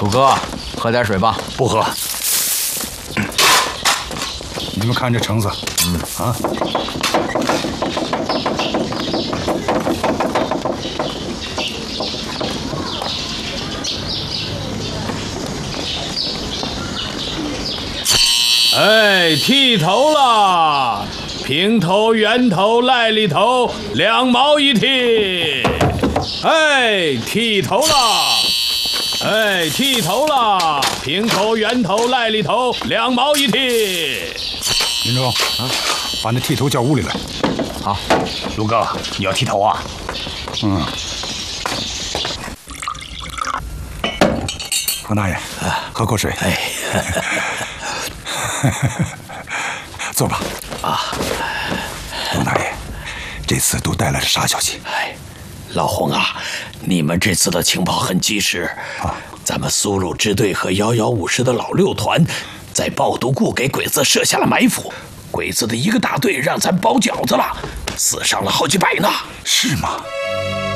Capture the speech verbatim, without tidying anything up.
陆哥，喝点水吧。 不喝。 你们看这橙子，嗯啊。 哎，剃头了，平头、圆头、赖里头，两毛一剃。哎，剃头了，哎，剃头了，平头、圆头、赖里头，两毛一剃。 林中啊，把那剃头叫屋里来。 好， 卢哥，你要剃头啊？ 嗯。王大爷，喝口水。 哎。 坐吧。 啊， 王大爷，这次都带来了啥消息？ 哎，老洪啊，你们这次的情报很及时啊！ 咱们苏鲁支队和幺幺五师的老六团，在爆毒库给鬼子设下了埋伏，鬼子的一个大队让咱包饺子了，死伤了好几百呢。 是吗？